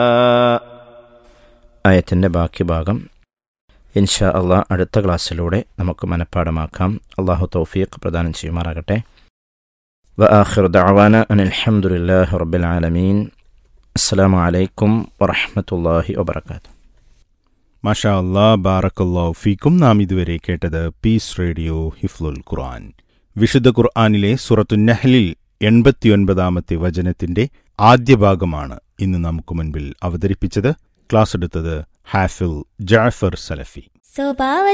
ആയത്തിൻ്റെ ബാക്കി ഭാഗം ഇൻഷാ അള്ളാഹ് അടുത്ത ക്ലാസ്സിലൂടെ നമുക്ക് മനഃപ്പാടമാക്കാം. അള്ളാഹു തൗഫീഖ് പ്രദാനം ചെയ്യുമാറാകട്ടെ. വആഖിറു ദഅവാന അനിൽ ഹംദുലില്ലാഹി റബ്ബിൽ ആലമീൻ. അസ്സലാമു അലൈക്കും വറഹ്മത്തുള്ളാഹി വബറകാതുഹു. മാഷാ അല്ലാഹ്, ബാറക്കല്ലാഹു ഫീക്കും. നാം ഇതുവരെ കേട്ടത് പീസ് റേഡിയോ ഹിഫ്ലുൽ ഖുർആൻ. വിശുദ്ധ ഖുർആനിലെ സൂറത്തുൻ നഹ്ലിൽ 89-ാമത്തെ വചനത്തിന്റെ ആദ്യ ഭാഗമാണ് ഇന്ന് നമുക്ക് മുൻപിൽ അവതരിപ്പിച്ചത്. ക്ലാസ് എടുത്തത് ഹാഫിൽ ജഅഫർ സലഫി.